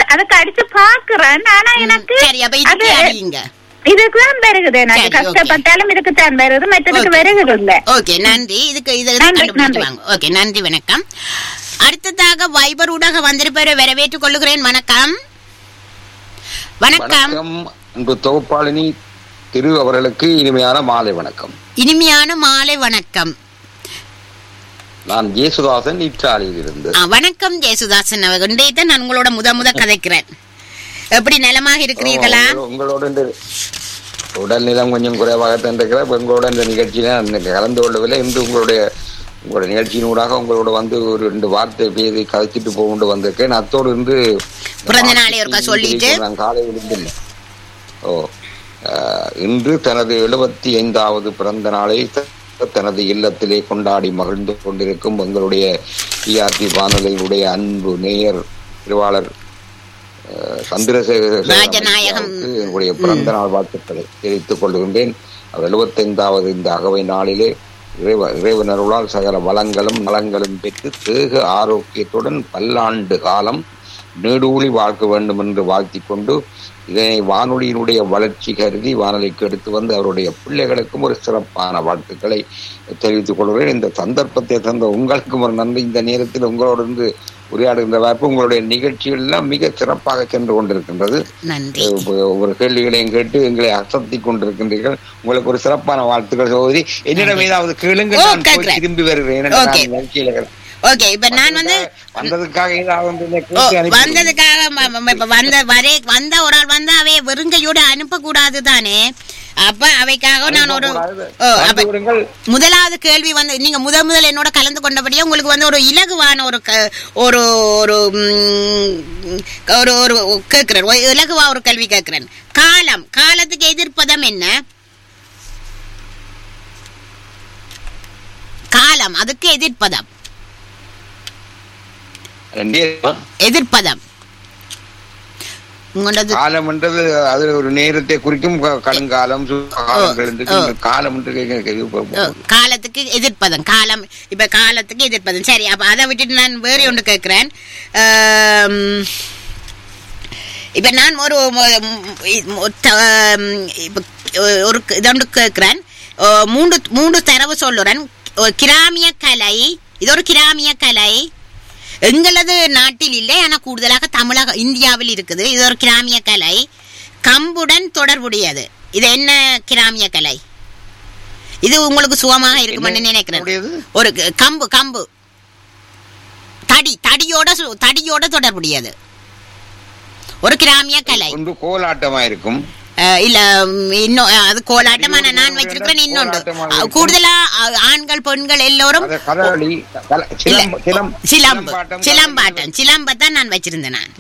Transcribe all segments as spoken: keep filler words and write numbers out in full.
அதுக்கு அடிச்சு பாக்குறேன். ஆனா எனக்கு இதுக்குதான் வருகுது. எனக்கு கஷ்டப்பட்டாலும் இதுக்குத்தான் வருது, மற்றதுக்கு வருகுது இல்ல. ஓகே, நன்றி. இதுக்கு இது ஓகே, நன்றி, வணக்கம். அடுத்ததாக வைபர் ஊடாக வந்திருப்பவரை வரவேற்றுக் கொள்ளுகிறேன். வணக்கம். வணக்கம் அன்பு தொகுப்பாளினி திரு அவர்களுக்கு இனிமையான மாலை வணக்கம். இனிமையான மாலை வணக்கம். நான் ஜேசுதாசன், இத்தாலியில் இருந்து. வணக்கம் ஜேசுதாசன் அவர்கள். இன்றையதான் நான் உங்களோட முத முத கதைக்கிறேன். எப்படி நலமாக இருக்கிறீர்களா? உங்களோட உடல்நிலம் கொஞ்சம் குறைவாகத்தான் இருக்கிறேன். உங்களோட இந்த நிகழ்ச்சியில கலந்து கொள்ளவில்லை. இன்று உங்களுடைய உங்களோட நிகழ்ச்சியினூடாக உங்களோட வந்து ஒரு ரெண்டு வார்த்தை பேசி கதைச்சிட்டு போகொண்டு வந்திருக்கேன். அத்தோடு இன்று பிறந்த நாளை ஒருக்கா சொல்லிட்டு நான் காலை விழுந்தில்லை. ஓ இன்று தனது எழுபத்தி ஐந்தாவது பிறந்த நாளை தனது இல்லத்திலே கொண்டாடி மகிழ்ந்து கொண்டிருக்கும் எங்களுடைய டிஆர்டி வானொலியினுடைய அன்பு நேயர் திருவாளர் சந்திரசேகர் என்னுடைய பிறந்த நாள் வாழ்த்துக்களை தெரிவித்துக் கொள்கின்றேன். எழுபத்தி ஐந்தாவது இந்த அகவை நாளிலே இறைவ இறைவனருளால் சகல வளங்களும் நலங்களும் பெற்று தேக ஆரோக்கியத்துடன் பல்லாண்டு காலம் நீடூழி வாழ்க்க வேண்டும் என்று வாழ்த்தி கொண்டு இதனை வானொலியினுடைய வளர்ச்சி கருதி வானொலிக்கு எடுத்து வந்து அவருடைய பிள்ளைகளுக்கும் ஒரு சிறப்பான வாழ்த்துக்களை தெரிவித்துக் கொள்கிறேன். இந்த சந்தர்ப்பத்தை தந்த உங்களுக்கும் ஒரு நன்றி. இந்த நேரத்தில் உங்களோடு இருந்து உரையாடுகின்ற வாய்ப்பு உங்களுடைய நிகழ்ச்சிகள் எல்லாம் மிக சிறப்பாக சென்று கொண்டிருக்கின்றது. ஒரு கேள்விகளையும் கேட்டு எங்களை அசத்தி கொண்டிருக்கின்றீர்கள். உங்களுக்கு ஒரு சிறப்பான வாழ்த்துக்கள் சகோதரி. என்னிடம் ஏதாவது கேளுங்கள், நான் திரும்பி வருகிறேன். நிகழ்ச்சியில ஓகே, இப்ப நான் வந்து வந்ததுக்காக வந்ததுக்காக வந்த வரே வந்த ஒரு ஆள் வந்தா அவைய வெறுங்கையோட அனுப்ப கூடாது தானே. அப்ப அவைக்காக நான் ஒரு முதலாவது கேள்வி வந்து நீங்க முதல் முதல் என்னோட கலந்து கொண்டபடியே உங்களுக்கு வந்து ஒரு இலகுவான ஒரு ஒரு ஒரு ஒரு கேட்கிறேன், இலகுவா ஒரு கேள்வி கேட்கிறேன். காலம், காலத்துக்கு எதிர்ப்பதம் என்ன? காலம் அதுக்கு எதிர்ப்பதம் எதிர்ப்பதம் காலம் என்றது அது ஒரு நேரத்தை குறிக்கும். கடுங்காலம், காலம் காலத்துக்கு எதிர்ப்பதம். காலம் இப்ப காலத்துக்கு எதிர்ப்பதம். சரி, அப்ப அதை விட்டுட்டு நான் வேற ஒன்று கேட்கிறேன். இப்ப நான் ஒரு ஒரு இதொன்று கேட்கிறேன். மூன்று மூன்று தரவு சொல்லுறேன். கிராமிய கலை, இது ஒரு கிராமிய கலை. எங்களது நாட்டில் இல்லை, ஆனா கூடுதலாக தமிழக இந்தியாவில் இருக்குது. இது ஒரு கிராமிய கலை, கம்புடன் தொடர்புடையது. இது என்ன கிராமிய கலை? இது உங்களுக்கு சுகமாக இருக்கும்னு நினைக்கிறேன். ஒரு கம்பு கம்பு தடி தடியோட தடியோட தொடர்புடையது ஒரு கிராமிய கலை. கோலாட்டமா இருக்கும். இல்ல இன்னும் அது கோலாட்டமா நான் வச்சிருக்கிறேன். இன்னொன்று கூடுதலா ஆண்கள் பெண்கள் எல்லோரும் சிலம்பு சிலம்பாட்டம் சிலம்பத்தான் நான் வச்சிருந்தேன் நான்.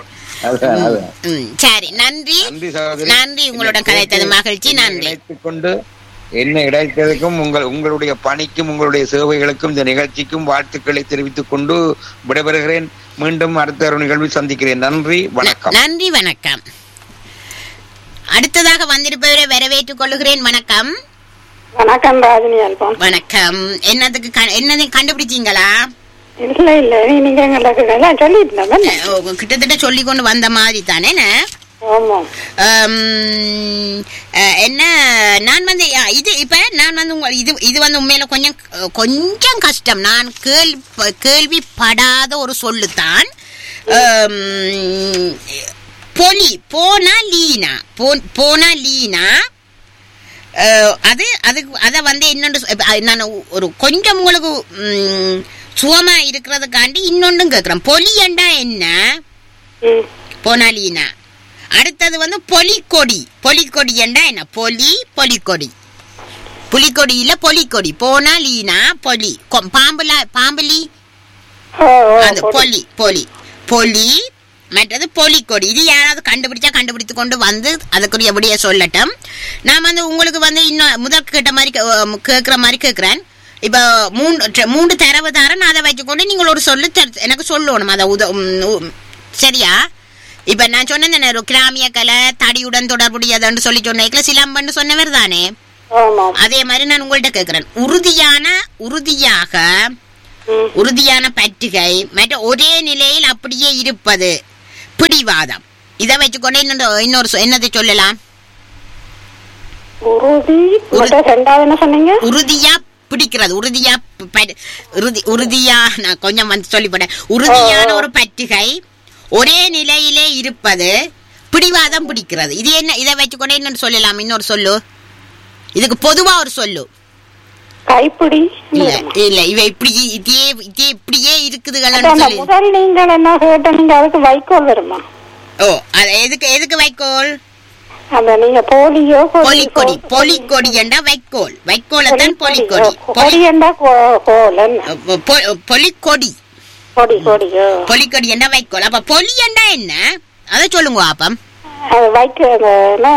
சரி, நன்றி நன்றி. உங்களோட கதைத்தது மகிழ்ச்சி. நன்றி. கொண்டு என்ன கிடைத்ததுக்கும் உங்கள் உங்களுடைய பணிக்கும் உங்களுடைய சேவைகளுக்கும் இந்த நிகழ்ச்சிக்கும் வாழ்த்துக்களை தெரிவித்துக் கொண்டு விடைபெறுகிறேன். மீண்டும் அடுத்த ஒரு நிகழ்வில் சந்திக்கிறேன். நன்றி, வணக்கம். நன்றி, வணக்கம். அடுத்ததாக வந்திருப்பவரை வரவேற்றுக் கொள்ளுகிறேன். வணக்கம். வணக்கம் ராஜினி அல்பம். வணக்கம். என்னதுக்கு என்னதை கண்டுபிடிச்சீங்களா? இல்ல இல்ல, நீங்க சொல்லிட்டு கிட்டத்தட்ட சொல்லி கொண்டு வந்த மாதிரி தானே. என்ன நான் வந்து இது இப்ப நான் வந்து இது இது வந்து உண்மையில கொஞ்சம் கொஞ்சம் கஷ்டம். நான் கேள்வி கேள்விப்படாத ஒரு சொல்லுத்தான். பொலி போனா லீனா போனா லீனா அது அதுக்கு அதை வந்து இன்னொன்று நான் ஒரு கொஞ்சம் உங்களுக்கு சுகமா இருக்கிறதுக்காண்டி இன்னொன்றும் கேட்கிறேன். பொலியண்டா என்ன? போனா லீனா. அடுத்தது வந்து பொலிக்கொடி. பொலிக்கொடி என்றா என்ன? பொலி பொலிக்கொடி. புலிக்கொடி இல்ல பொலிக்கொடி. போனா லீனா பொலி. பாம்புல பாம்புலி அது பொலி பொலி பொலி. மற்றது பொலிக்கொடி. இது யாராவது கண்டுபிடிச்சா கண்டுபிடித்து கொண்டு வந்து அதுக்குரிய விடைய சொல்லட்டும். நான் வந்து உங்களுக்கு வந்து இன்னும் முதல் கேட்ட மாதிரி கேட்கிற மாதிரி கேட்கிறேன். இப்ப மூன்று மூன்று தரவு தரேன். அதை வச்சுக்கொண்டு நீங்கள் ஒரு சொல்லு எனக்கு சொல்லணும். அதை உத சரியா? இப்ப நான் சொன்னேன் கிராமிய கலை தடியுடன் தொடர்புடையதுன்னு சொல்லி சொன்னேன். சிலம்பன்னு சொன்னவர் தானே. அதே மாதிரி நான் உங்கள்கிட்ட கேட்கிறேன். உறுதியான உறுதியாக உறுதியான பற்றுகை மற்ற ஒரே நிலையில் அப்படியே இருப்பது பிடிவாதம். இதை வச்சுக்கொண்டு இன்னொரு இன்னொரு சொ- என்னத்தை சொல்லலாம்? உறுதி. ரெண்டாவது என்ன சொன்னீங்க? உறுதியா பிடிக்கிறது, உறுதியா ப- உறுதி உறுதியா நான் கொஞ்சம் வந்து சொல்லிப்பட்டேன். உறுதியான ஒரு பற்றுகை, ஒரே நிலையிலே இருப்பது, பிடிவாதம் பிடிக்கிறது. இது என்ன? இதை வச்சுக்கொண்டே இன்னொன்று சொல்லலாம். இன்னொரு சொல்லு, இதுக்கு பொதுவா ஒரு சொல்லு. கைப்பிடி. இல்ல இல்ல இவ இப்படி இதே இதே இப்படியே இருக்குதுகள் சொல்லி. முதல் நீங்கள் என்ன கேட்ட, நீங்க அதுக்கு வைக்கோல் வருமா? ஓ, அது எதுக்கு எதுக்கு வைக்கோல்? அந்த நீங்க போலியோ பொலிக்கொடி, பொலிக்கொடி என்றா வைக்கோல், வைக்கோலத்தான் பொலிக்கொடி. பொலி என்றா கோல் என்ன? பொ- பொலிக்கொடி, கொடி கொடியோ பொலிக்கொடி என்றா வைக்கோல். அப்ப பொலி என்றா என்ன? அதை சொல்லுங்க ஆப்பம். அது வைக்க அந்த என்ன,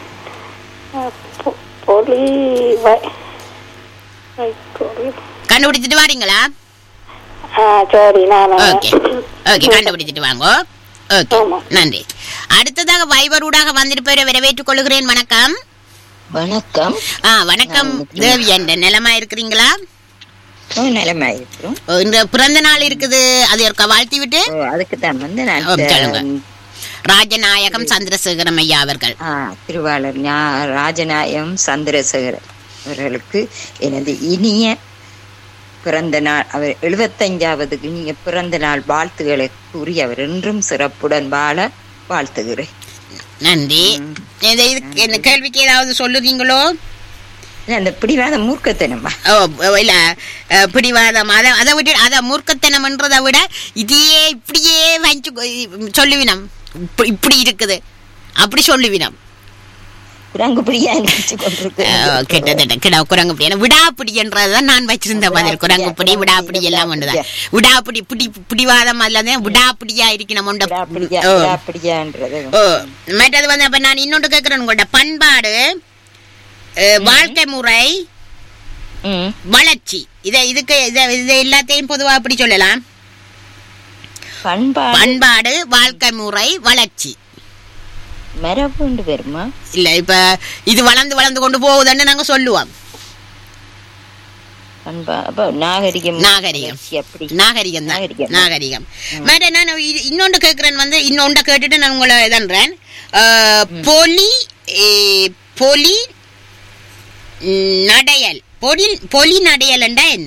பொ- பொலி வை- வைக்கோல். கண்டுபிடிச்சிட்டு வாரீங்களா? ஆ, சரி. நான் ஓகே ஓகே, கண்டுபிடிச்சிட்டு வாங்க. ஓகே, ஆமா. நன்றி. அடுத்ததாக வைபரூடாக வந்திருப்பவரை வரவேற்றுக் கொள்கிறேன். வணக்கம். வணக்கம். ஆ, வணக்கம் தேவி. என்ற நிலமா இருக்கிறீங்களா? ஓ, நலமா இருக்கிறோம். ஓ, இந்த பிறந்த நாள் இருக்குது, அது ஒரு வாழ்த்தி விட்டு. ஓ, அதுக்கு தான் வந்து நான் ஓ, சொல்லுங்க. ராஜநாயகம் சந்திரசேகரம் ஐயா அவர்கள். ஆ, திருவாளர் ஞா- ராஜநாயகம் சந்திரசேகர் அவர்களுக்கு எனது இனிய பிறந்த நாள், அவர் எழுபத்தஞ்சாவது இனிய பிறந்த நாள் வாழ்த்துக்களை கூறி அவர் என்றும் சிறப்புடன் வாழ வாழ்த்துகிறேன். நன்றி. இந்த இதுக்கு- இந்த கேள்விக்கு ஏதாவது சொல்லுறீங்களோ? அந்த பிடிவாத மூர்க்கத்தனமா? ஓ, இல்ல அஹ், பிடிவாதம். அதை அதை விட்டு அதை மூர்க்கத்தனம்ன்றதை விட இதையே இப்படியே வச்சு சொல்லுவினம். இப்ப- இப்படி இருக்குது அப்படி சொல்லுவினம். குரங்கு பிடியா நினைச்சு கொண்டிருக்கிறேன். கிட்டத்தட்ட கிட குரங்குப்பிடி. ஏன்னா விடாப்பிடி என்றதுதான் நான் வச்சிருந்த பதில். குரங்குப்பிடி விடாப்பிடி எல்லாம் ஒன்றுதான். விடாப்பிடி பிடி பிடிவாதம் அல்லது விடாப்பிடியா இருக்கணும். விடாப்பிடியா விடாப்பிடியான்றது. ஓ, மற்றது வந்து அப்ப நான் இன்னொன்று கேட்கிறேன். உங்கள்ட்ட பண்பாடு, அஹ், வாழ்க்கை முறை, ம். வளர்ச்சி, இதை இதுக்கு இதை இது எல்லாத்தையும் பொதுவா அப்படி சொல்லலாம். பண்பாடு, பண்பாடு, வாழ்க்கை முறை, வளர்ச்சி. மரபுண்டு வருமா? இல்ல இப்ப இது வளர்ந்து வளர்ந்து கொண்டு போகுதுன்னு நாங்க சொல்லுவோம். பண்பா அப்ப நாகரிகம். நாகரிகம். அப்படி நாகரிகம் தான். நாகரிகம். நாகரிகம். மேட நான் இ- இன்னொன்று கேட்கிறேன். வந்து இன்னொன்றை கேட்டுட்டு நான் உங்களை இதன்றேன். அஹ், பொலி eh, பொலி ம், நடையல். பொலி பொலி நடையல் என்றா என்ன?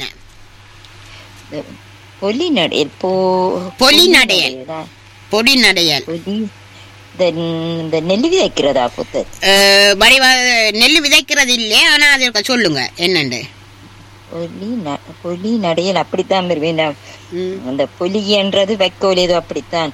பொலி நடையல். போ பொலி நடையல். பொலி நடையல். பொலி இந்த இந்த நெல்லி விதைக்கிறதா புத்து? அஹ், வடிவா நெல் விதைக்கிறது இல்லையே, ஆனா அது சொல்லுங்க என்னண்டு. பொலி ந- பொலி நடையல் அப்படித்தான் வருவேன். ம். அந்த பொலின்றது வைக்கோல் ஏதோ அப்படித்தான்.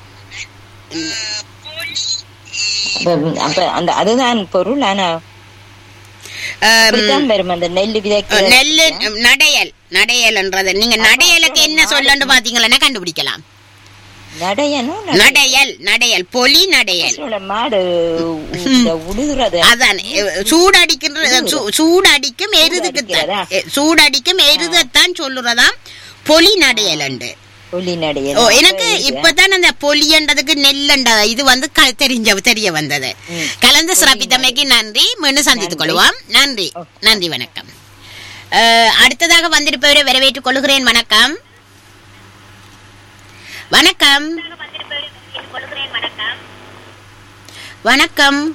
அப்ப- அப்ப அந்த அதுதான் பொருள். ஆனா அஹ், அப்படித்தான் வரும் அந்த நெல்லி விதைக்கிறது. நெல்லு நடையல். நடையல்ன்றது நீங்க நடையலுக்கு என்ன சொல்லன்னு பாத்தீங்களா கண்டுபிடிக்கலாம். நடையனும் நடையல். நடையல் பொலி நடையல். மாடு இந்த உழுதுறது. அதான் சூடடிக்கின்ற சூ- சூடடிக்கும் எருதுக்குத்தான். எ- சூடடிக்கும் எருதத்தான் சொல்லுறதாம் பொலி நடையல் அண்டு. பொலி நடையல். ஓ, எனக்கு இப்பதான் அந்த பொலின்றதுக்கு நெல்லண்ட இது வந்து க- தெரிஞ்ச தெரிய வந்தது. கலந்து சிறப்பித்தமைக்கு நன்றி. மீண்டும் சந்தித்துக் கொள்வோம். நன்றி. நன்றி, வணக்கம். அஹ், அடுத்ததாக வந்திருப்பவரை வரவேற்றுக் கொள்கிறேன். வணக்கம். வணக்கம். வணக்கம்.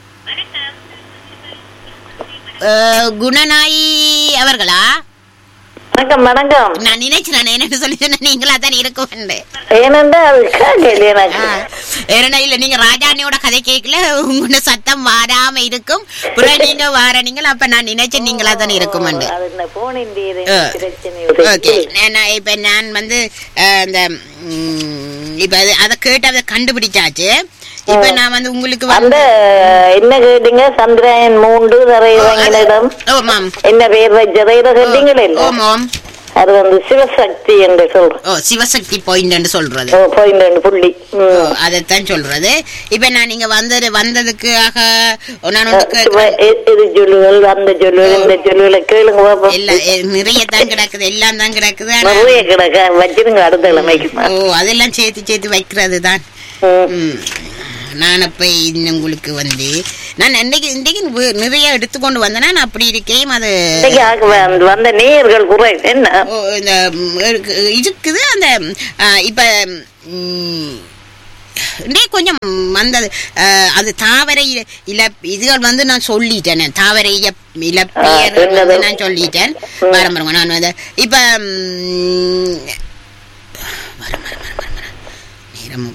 அஹ், குணநாயி அவர்களா? வணக்கம் வணக்கம். நான் நினைச்சேன் என்னன்னு சொல்லி சொன்ன நீங்களா தான் இருக்கும். ஏனென்றா அது கேட்கல எனக்கு. ஏன்னா இல்ல நீங்க ராஜாணியோட கதை கேட்கல, உங்களோட சத்தம் வாராம இருக்கும். பிறகு நீங்க வார நீங்கள் அப்ப நான் நினைச்சேன் நீங்களா தான் இருக்கும். அது இந்த போனின் பேரு பிரச்சனை. ஓகே, நான் இப்ப நான் வந்து அஹ், இந்த ம், இப்ப அது- அதை கேட்டு அதை கண்டுபிடிச்சாச்சு. இப்ப நான் வந்து உங்களுக்கு அந்த வந்து என்ன கேட்டீங்க? சந்திரன் மூன்று தரைவங்களிடம் ஓமாம் என்ன பேர் வச்சதை கேட்டீங்களே? ஓமாம். அது வந்து சிவசக்தி என்று சொல்றோம். ஓ, சிவசக்தி பாயிண்ட் சொல்றது. ஓ, பாயிண்ட் ரெண்டு புள்ளி. ஓ, அதைத்தான் சொல்றது. இப்ப நான் நீங்க வந்தது வந்ததுக்காக நான் ஒன்று சும்மா கேட்கிறேன். எ- இது சொல்லுகள் அந்த சொல்லுகள் இந்த சொல்லுகளை கேளுங்க பாப்போம். இல்ல எ- நிறைய தான் கிடக்குது, எல்லாம் தான் கிடக்குது. ஆனா- நிறைய கிடக்க வச்சிருங்க அடுத்த கிழமைக்கு. ஓ, அதெல்லாம் சேர்த்து சேர்த்து வைக்கிறது தான். ம். நான் அப்ப இன்னும் உங்களுக்கு வந்து நான் இன்னைக்கு இன்றைக்கு வு- நிறைய எடுத்துக்கொண்டு வந்தேன்னா நான் அப்படி இருக்கேன். அது இன்னைக்கு ஆக வ- வந்த நேயர்கள் குறை என்ன ஓ, இந்த ம், இருக்கு- இருக்குது அந்த ஆ, இப்ப ம், டே கொஞ்சம் வந்தது அஹ், அது தாவரை இல இல- இதுகள் வந்து நான் சொல்லிட்டேன் தாவரை இல இலப்பெயர் வந்து நான் சொல்லிட்டேன் வரம் வரும் நான் வந்து இப்ப ம், வரம் வரம் வரம் வரம் வரம் நேரமும்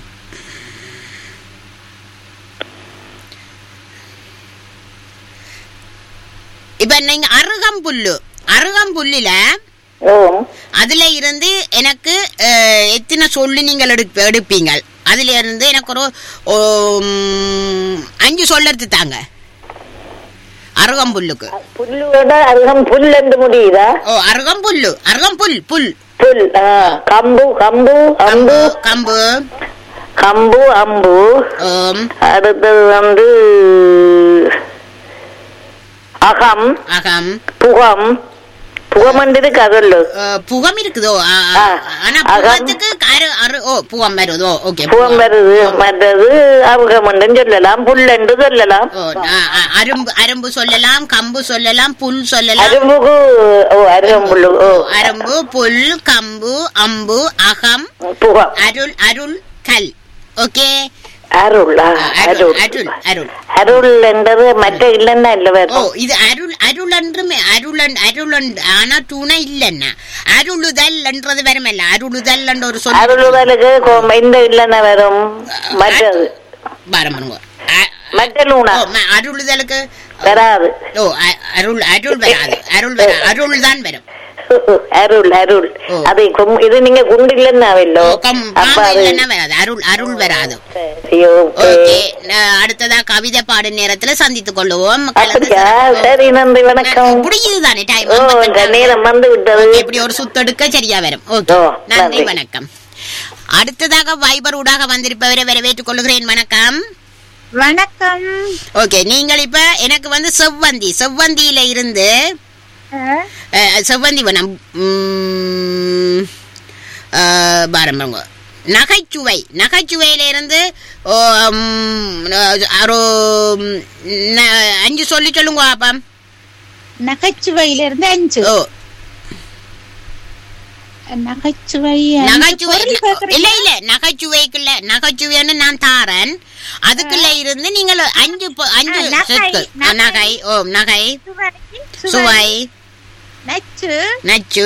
இப்ப நீங்க அருகம்புல்லு அருகம்புல்லுல ஓ அதுல இருந்து எனக்கு அஹ், எத்தனை சொல்லு நீங்கள் எடுப்ப எடுப்பீங்க அதுல இருந்து எனக்கு ஒரு உம், அஞ்சு சொல்ல எடுத்து தாங்க அருகம்புல்லுக்கு புல்லோட அருகம் புல் என்று முடியுதா ஓ அருகம்புல்லு அருகம்புல் புல் புல் ஆ, கம்பு கம்பு அம்பு கம்பு கம்பு அம்பு ஓம் அடுத்தது வந்து அகம் அகம் புகம் புகம் இருக்கு அதல்லு அஹ், புகம் இருக்குதோ ஆ, ஆ. ஆ, ஆனா அகம். புகத்துக்கு அரு அரு ஓ புகம் வருதோ ஓகே புகம் வருது மற்றது அருகம் சொல்லலாம் புல் என்று சொல்லலாம் ஓ ஆ, ஆ, அரும்பு அரும்பு சொல்லலாம் கம்பு சொல்லலாம் புல் சொல்லலாம் அரும்புக்கு ஓ அருகம் புல்லு ஓ அரம்பு புல் கம்பு அம்பு அகம் புகம் அருள் அருள் கல் ஓகே அருள் ஆ, அருள் அருள் அருள் அருள் அருள் என்றது மற்ற இல்லைன்னா இல்ல ஓ வேணும் இது அருள் அருள் என்றுமே அருள் அருள் ஆனா துணை இல்லைன்னா அருளுதல் என்றது வருமல்ல அருளுதல் என்ற ஒரு சொல் அருளுதலுக்கு கொ- இந்த இல்லைன்னா வரும் மற்றது பாரம்பருங்க மற்ற லூனா அருளுதலுக்கு வராது ஓ அ- அருள் அருள் வராது அருள் வரா அருள் தான் வரும் அருள் அருள் ஓ. அது கும்- இது நீங்க குண்டு இல்லைன்னா வெல்லோ ஓ, கம்- அப்ப பாம்பு அது இல்லைன்னா வராது அருள் அருள் வராது ஐயோ, ஓகே ந- அடுத்ததா கவிதை பாடும் நேரத்துல சந்தித்துக் கொள்ளுவோம் கலந்து அப்படியா சிறப்பு. சரி நன்றி வணக்கம் முடியுதுதானே டைம் ஓ இந்த நேரம் வந்து விட்டது இப்படி ஒரு சுத்தெடுக்க சரியா வரும் ஓகே ஓ, நன்றி நன்றி. வணக்கம் அடுத்ததாக வைபர் ஊடாக வந்திருப்பவரை வரவேற்றுக் கொள்கிறேன் வணக்கம் வணக்கம் ஓகே நீங்கள் இப்ப எனக்கு வந்து செவ்வந்தி செவ்வந்தியில இருந்து அஹ், செவ்வந்தி வனம் உம், அஹ், பாரம்பங்க நகைச்சுவை நகைச்சுவையில இருந்து ஓ, உம், ஒரு ந- அஞ்சு சொல்லி சொல்லுங்க அப்பா நகைச்சுவையில இருந்து அஞ்சு ஓ நகைச்சுவை நகைச்சுவை இல்ல இல்ல நகைச்சுவைக்குள்ள நகைச்சுவைன்னு நான் தாரன் அதுக்குள்ள இருந்து நீங்கள் அஞ்சு பொ- அஞ்சு ஆ, நகை, சொற்கள். ஆ, நகை. நகை ஓ நகை சுவை நச்சு நச்சு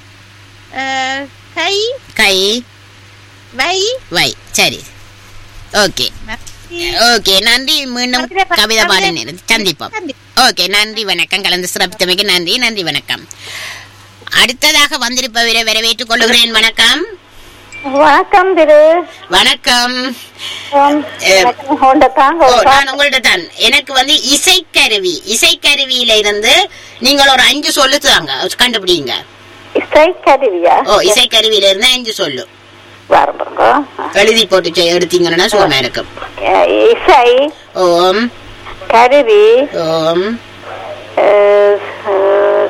அஹ், கை கை வை வை சரி ஓகே ஓகே நன்றி மீண்டும் கவிதை பாட நேரம் சந்திப்போம் ஓகே நன்றி வணக்கம் கலந்து சிறப்பித்தமைக்கு நன்றி நன்றி வணக்கம் அடுத்ததாக வந்திருப்பவரை வரவேற்றுக் கொள்கிறேன் வணக்கம் வணக்கம் திரு வணக்கம் உம், ஏ. எனக்கு ஹோண்டத்தாங்க ஓ, ஒரு நான் உங்கள்ட்ட தான் எனக்கு வந்து இசைக்கருவி இசைக்கருவியில இருந்து நீங்கள் ஒரு அஞ்சு சொல்லு தாங்க கண்டுபிடிங்க இசை கருவியா ஓ இசைக்கருவியில இருந்து அஞ்சு சொல்லு பாருங்க எழுதி போட்டு செ- எடுத்தீங்கன்னா சுகமா இருக்கும் இசை ஓம் கருவி ஓம் அஹ், அஹ்,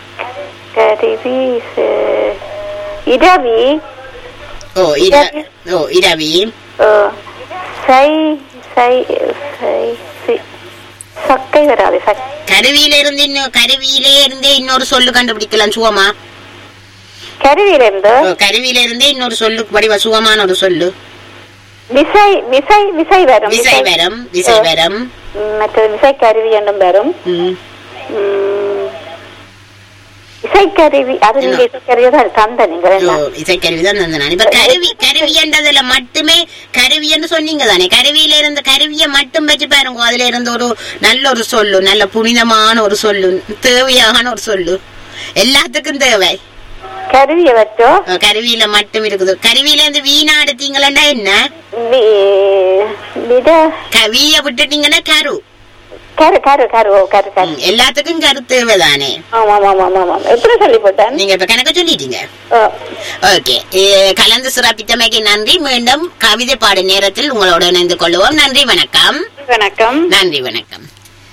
கருவி அஹ், இரவி ஓ இர ஓ இரவி அஹ், சை சை சை சி- சக்கை வராது சக்- கருவியில இருந்து இன்னும் கருவியிலே இருந்தே இன்னொரு சொல்லு கண்டுபிடிக்கலாம் சுகமா கருவியிலிருந்து ஓ, கருவியில இருந்தே இன்னொரு சொல்லு வடிவ சுகமான ஒரு சொல்லு விசை விசை விசை வரும் விசை வரம் விசை வரம் உம், மற்றது விசை கருவி என்றும் வரும் ம். உம், இசைக்கருவி அது நீங்க இசைக்கருவி தான் தந்த நீங்க ஓ, என்ன? இசைக்கருவி தான் தந்தேன் இப்ப கருவி கருவி என்றதுல மட்டுமே கருவி என்று சொன்னீங்க தானே கருவியில இருந்த கருவியை மட்டும் வச்சு பாருங்க அதுல இருந்து ஒரு நல்ல ஒரு சொல்லு நல்ல புனிதமான ஒரு சொல்லு தேவையான ஒரு சொல்லு எல்லாத்துக்கும் தேவை கருவியை வச்சோ அஹ் கருவியில மட்டும் இருக்குது கருவியில இருந்து வீணா எடுத்தீங்களா என்ன வி- விட கவிய விட்டுட்டீங்கன்னா கரு கரு கரு கரு ஓ கரு கரு ம், எல்லாத்துக்கும் கரு தேவைதானே ஆமா ஆமா ஆமா ஆமா எப்படி சொல்லி போட்டேன் நீங்க இப்ப கணக்க சொல்லிட்டீங்க ஓ, ஓகே கலந்து சிறப்பித்தமைக்கு நன்றி மீண்டும் கவிதை பாடும் நேரத்தில் உங்களோட இணைந்து கொள்வோம் நன்றி வணக்கம் வணக்கம் நன்றி வணக்கம்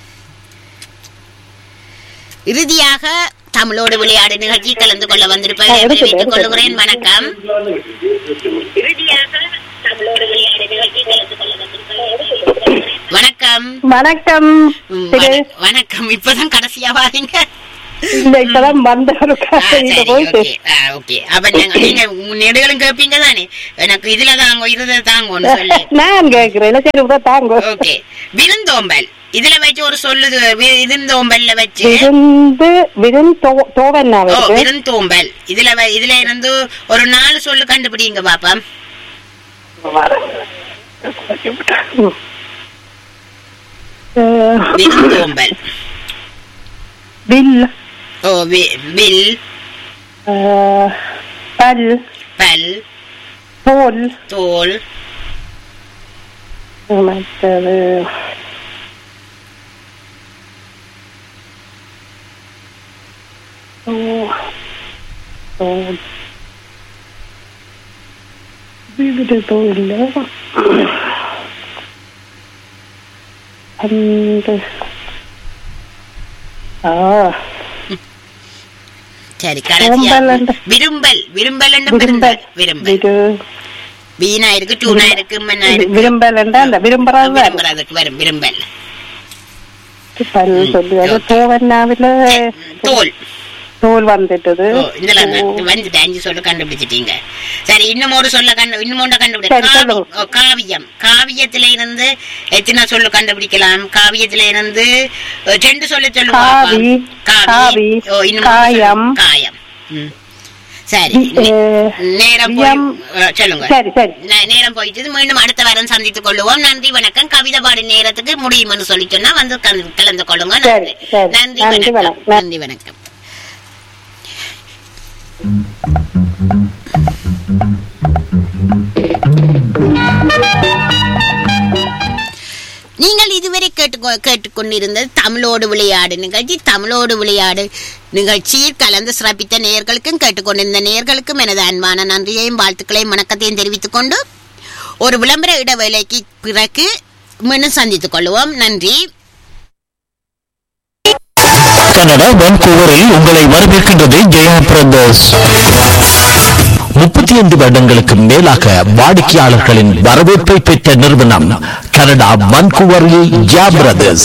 இறுதியாக தமிழோடு விளையாடு நிகழ்ச்சி கலந்து கொள்ள வந்திருப்பதை வரவேற்றுக் கொள்கிறேன் வணக்கம் இறுதியாக தமிழோடு விளையாடு நிகழ்ச்சி கலந்து கொள்ள வந்திருப்பதை வணக்கம் வணக்கம் ம், திரு. வண- வணக்கம் இப்பதான் கடைசியா வாரீங்க இல்ல இப்பதான் வந்த ஒரு ஆ, சரி, போயிட்டு okay. ஆ, okay. அப்ப நீங்க நீங்க நெடுகளும் கேட்பீங்க தானே எனக்கு இதுல தாங்க இருத தாங்கன்னு சொல்லி நான் கேக்குறேன் சரி விட தாங்க ஓகே விருந்தோம்பல் இதுல வச்சு ஒரு சொல்லுது வி- விருந்தோம்பல்ல வச்சு விருந்து விருந்து தோவன்னா ஓ இருக்கு விருந்தோம்பல் இதுல வ- இதுல இருந்து ஒரு நாலு சொல்லு கண்டுபிடிங்க பாப்பா விருந்தோம்பல் பில் ஓ வி- வில் பல் பல் தோல் தோல் மற்றது தோ- தோல் விவிடு தோல் அந்த ஆ சரி கடைசியா சோம்பல் and- விரும்பல் விரும்பல் என்று விரும்பல் விரும்பல் விரு வீணா இருக்கு டூனா இருக்கு மண்ணா இருக்கு விரும்பல் என்றா அந்த விரும்புறது விரும்புறதுக்கு வரும் விரும்பல் பல் சொல்லி அது தோவன்னாவில தோல் தோல் வந்துட்டது ஓ, இதுல வந்து வந்துட்டு அஞ்சு சொல்ல கண்டுபிடிச்சிட்டீங்க சரி இன்னும் ஒரு சொல்ல கண்டு இன்னும் ஒன்றை கண்டுபிடி சரி, காவி- சொல்லுங்க. ஓ, காவியம் காவியத்தில இருந்து எத்தனை சொல்லு கண்டுபிடிக்கலாம் காவியத்தில இருந்து அஹ், ரெண்டு சொல்லு சொல்லுவாங்க காவி, காவி, ஓ, இன்னும் ஒரு காயம். சொல்லு. காயம் ம். சரி அஹ், நேரம் போய் வியம். அஹ், சொல்லுங்க சரி சரி நே- நேரம் போயிட்டு மீண்டும் அடுத்த வாரம் சந்தித்துக் கொள்ளுவோம் நன்றி வணக்கம் கவிதை பாடு நேரத்துக்கு முடியும்னு சொல்லி சொன்னா வந்து கலந்து- கலந்து கொள்ளுங்க சரி, நன்றி சரி. நன்றி நன்றி வணக்கம் வணக்கம். நன்றி வணக்கம் நீங்கள் இதுவரை கேட்டு கேட்டுக்கொண்டிருந்தது தமிழோடு விளையாடு நிகழ்ச்சி தமிழோடு விளையாடு நிகழ்ச்சியில் கலந்து சிறப்பித்த நேயர்களுக்கும் கேட்டுக்கொண்டிருந்த நேயர்களுக்கும் எனது அன்பான நன்றியையும் வாழ்த்துக்களையும் வணக்கத்தையும் தெரிவித்துக் கொண்டு ஒரு விளம்பர இடைவேளைக்கு பிறகு மீண்டும் சந்தித்துக் கொள்வோம் நன்றி கனடா வான்கூவரில் உங்களை வரவேற்கின்றது ஜெயா பிரதர்ஸ். முப்பத்தி ஐந்து வருடங்களுக்கு மேலாக வாடிக்கையாளர்களின் வரவேற்பை பெற்ற நிறுவனம் கனடா வான்கூவரில் ஜெயா பிரதர்ஸ்.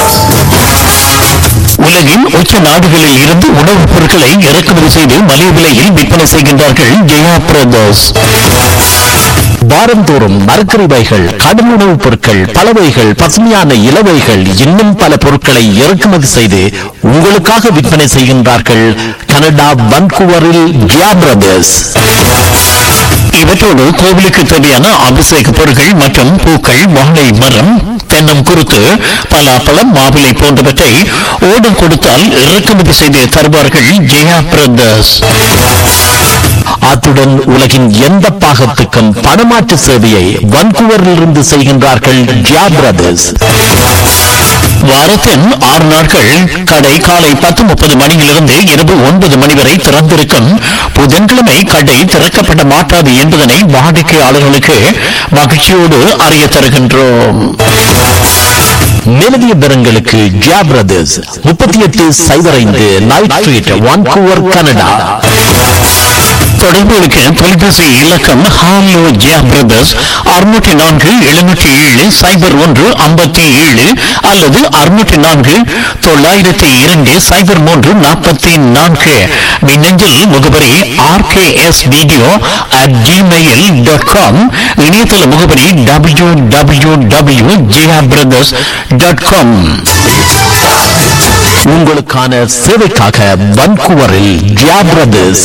உலகின் உச்ச நாடுகளில் இருந்து உணவுப் பொருட்களை இறக்குமதி செய்து மலிவு விலையில் விற்பனை செய்கின்றார்கள் ஜெயா பிரதர்ஸ். வாரந்தோறும் மரக்கறிவைகள் கடும் உணவுப் பொருட்கள் பலவைகள் பசுமையான இலவைகள் இன்னும் பல பொருட்களை இறக்குமதி செய்து உங்களுக்காக விற்பனை செய்கின்றார்கள் கனடா வான்கூவரில் ஜியா பிரதர்ஸ். இவற்றோடு கோவிலுக்கு தேவையான அபிஷேக பொருட்கள் மற்றும் பூக்கள் வாழை மரம் தென்னம் குருத்து பலாப்பழம் மாவிலை போன்றவற்றை ஓடம் கொடுத்தால் இறக்குமதி செய்து தருவார்கள் ஜெயா பிரதர்ஸ். அத்துடன் உலகின் எந்த பாகத்துக்கும் பணமாற்று சேவையை வான்கூவரிலிருந்து செய்கின்றார்கள் ஜியா பிரதர்ஸ். வாரத்தின் ஆறு நாட்கள் கடை காலை பத்து முப்பது மணியிலிருந்து இரவு ஒன்பது மணி வரை திறந்திருக்கும். புதன்கிழமை கடை திறக்கப்பட மாட்டாது என்பதனை வாடிக்கையாளர்களுக்கு மகிழ்ச்சியோடு அறிய தருகின்றோம். மேலதிக விவரங்களுக்கு ஜியா பிரதர்ஸ் முப்பத்தி எட்டு சைபர் ஐந்து நைட் ஸ்ட்ரீட் வான்கூவர் கனடா. தொடர்புகளுக்கு தொலைபேசி இலக்கம் ஹாலோ ஜியா பிரதர்ஸ் அறுநூற்றி நான்கு எழுநூற்றி ஏழு சைபர் ஒன்று ஐம்பத்தி ஏழு அல்லது அறுநூற்றி நான்கு தொள்ளாயிரத்தி இரண்டு சைபர் மூன்று நாற்பத்தி நான்கு. மின்னஞ்சல் முகவரி R K S video at Gmail dot com. இணையதள முகவரி டபிள்யூ டபிள்யூ டபிள்யூ ஜியா பிரதர்ஸ் டாட் காம். உங்களுக்கான சேவைக்காக வான்கூவரில் ஜியா பிரதர்ஸ்.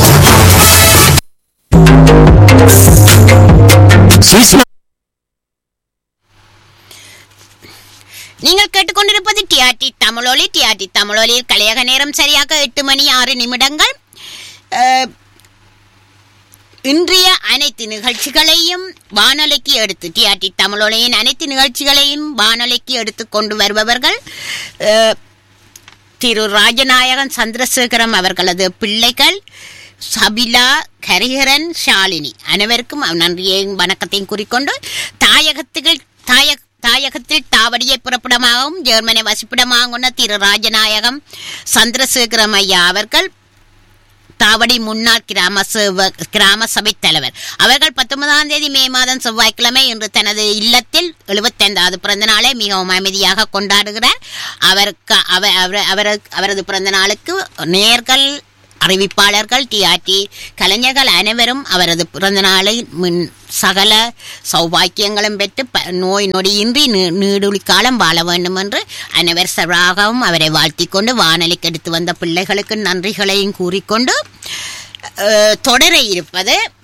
நீங்கள் கேட்டுக்கொண்டிருப்பது டிஆர்டி தமிழொலி. டிஆர்டி தமிழொலியில் கலையக நேரம் சரியாக எட்டு மணி ஆறு நிமிடங்கள். அஹ், இன்றைய அனைத்து நிகழ்ச்சிகளையும் வானொலிக்கு எடுத்து டிஆர்டி தமிழொலியின் அனைத்து நிகழ்ச்சிகளையும் வானொலிக்கு எடுத்து கொண்டு வருபவர்கள் அஹ், திரு ராஜநாயகன் சந்திரசேகரம் அவர்களது பிள்ளைகள் சபிலா ஹரிஹரன் ஷாலினி அனைவருக்கும் நன்றியையும் வணக்கத்தையும் கூறிக்கொண்டு தாயகத்துகள் தாய தாயகத்தில் தாவடியை புறப்படமாகவும் ஜெர்மனை வசிப்பிடமாக கொண்ட திரு ராஜநாயகம் சந்திரசேகரம் ஐயா அவர்கள் தாவடி முன்னாள் கிராம சேவ கிராம சபை தலைவர் அவர்கள் பத்தொன்பதாம் தேதி மே மாதம் செவ்வாய்க்கிழமை இன்று தனது இல்லத்தில் எழுபத்தைந்தாவது பிறந்த நாளை மிகவும் அமைதியாக கொண்டாடுகிறார். அவருக்கு அவரது பிறந்த நாளுக்கு நேர்கள், அறிவிப்பாளர்கள், டிஆர்டி கலைஞர்கள் அனைவரும் அவரது பிறந்த நாளை சகல சௌபாக்கியங்களும் பெற்று நோய் நொடியின்றி நீடுழி காலம் வாழ வேண்டும் என்று அனைவர் சராகவும் அவரை வாழ்த்தி கொண்டு வானொலிக்கு எடுத்து வந்த பிள்ளைகளுக்கு நன்றிகளையும் கூறிக்கொண்டு தொடர இருப்பது